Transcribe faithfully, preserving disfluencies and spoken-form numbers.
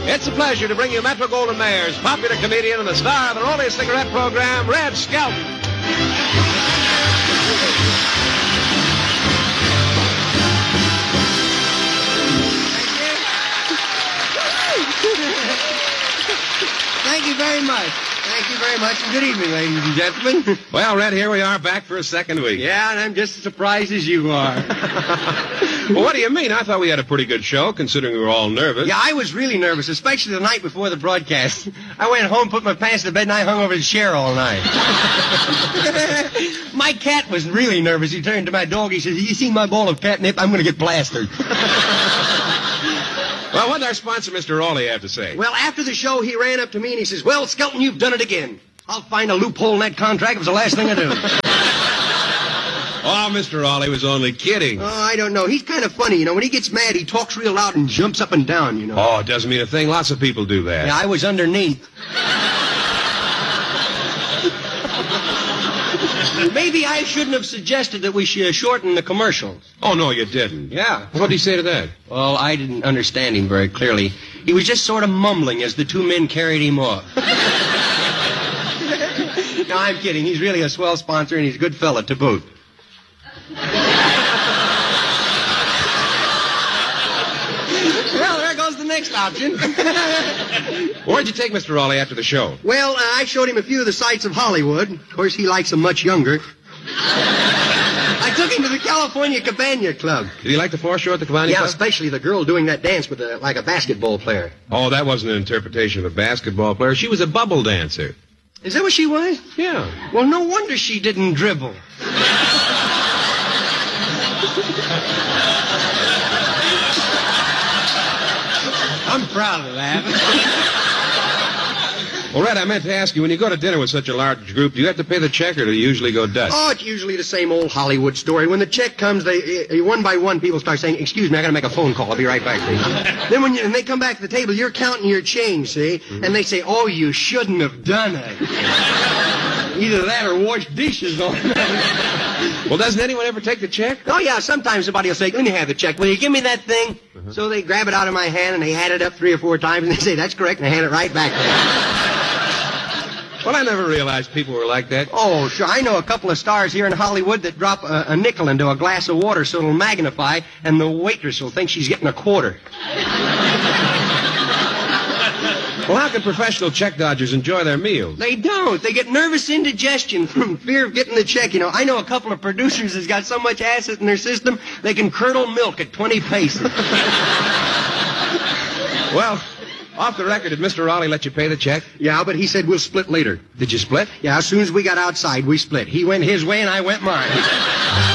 It's a pleasure to bring you Metro-Goldwyn-Mayer's popular comedian and the star of the Rollie Cigarette program, Red Skelton. Thank you very much. Thank you very much, and good evening, ladies and gentlemen. Well, Red, here we are back for a second week. Yeah, and I'm just as surprised as you are. Well, what do you mean? I thought we had a pretty good show, considering we were all nervous. Yeah, I was really nervous, especially the night before the broadcast. I went home, put my pants to bed, and I hung over the chair all night. My cat was really nervous. He turned to my dog. He says, "You see my ball of catnip? I'm going to get plastered." Well, what did our sponsor, Mister Rollie, have to say? Well, after the show, he ran up to me and he says, "Well, Skelton, you've done it again. I'll find a loophole in that contract. It was the last thing I do." Oh, Mister Rollie was only kidding. Oh, I don't know. He's kind of funny, you know. When he gets mad, he talks real loud and jumps up and down, you know. Oh, it doesn't mean a thing. Lots of people do that. Yeah, I was underneath. Maybe I shouldn't have suggested that we should shorten the commercials. Oh, no, you didn't. Yeah. What did he say to that? Well, I didn't understand him very clearly. He was just sort of mumbling as the two men carried him off. No, I'm kidding. He's really a swell sponsor, and he's a good fella to boot. Well, there goes the next option. Where'd you take Mister Rollie after the show? Well, uh, I showed him a few of the sights of Hollywood. Of course, he likes them much younger. I took him to the California Cabana Club. Did he like the foreshore at the Cabana Yeah, Club? especially the girl doing that dance with a, like a basketball player. Oh, that wasn't an interpretation of a basketball player. She was a bubble dancer. Is that what she was? Yeah. Well, no wonder she didn't dribble. I'm proud of that. Well, Red, I meant to ask you, when you go to dinner with such a large group, do you have to pay the check or do you usually go Dutch? Oh, it's usually the same old Hollywood story. When the check comes, they uh, one by one people start saying, "Excuse me, I got to make a phone call. I'll be right back." Then when, you, when they come back to the table, you're counting your change, see? Mm-hmm. And they say, "Oh, you shouldn't have done it." Either that or wash dishes on it. Well, doesn't anyone ever take the check? Oh, yeah, sometimes somebody will say, "Let me have the check. Will you give me that thing?" Uh-huh. So they grab it out of my hand, and they hand it up three or four times, and they say, "That's correct," and they hand it right back to me. Well, I never realized people were like that. Oh, sure. I know a couple of stars here in Hollywood that drop a, a nickel into a glass of water so it'll magnify, and the waitress will think she's getting a quarter. Well, how can professional check dodgers enjoy their meals? They don't. They get nervous indigestion from fear of getting the check. You know, I know a couple of producers that's got so much acid in their system, they can curdle milk at twenty paces. Well, off the record, did Mister Rollie let you pay the check? Yeah, but he said we'll split later. Did you split? Yeah, as soon as we got outside, we split. He went his way and I went mine.